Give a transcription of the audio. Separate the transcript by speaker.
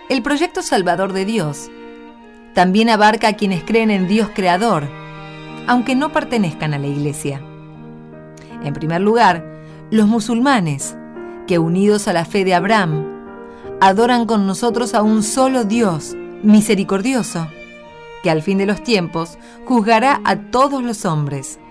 Speaker 1: El proyecto salvador de Dios también abarca a quienes creen en Dios creador, aunque no pertenezcan a la Iglesia. En primer lugar, los musulmanes, que unidos a la fe de Abraham, adoran con nosotros a un solo Dios misericordioso, que al fin de los tiempos juzgará a todos los hombres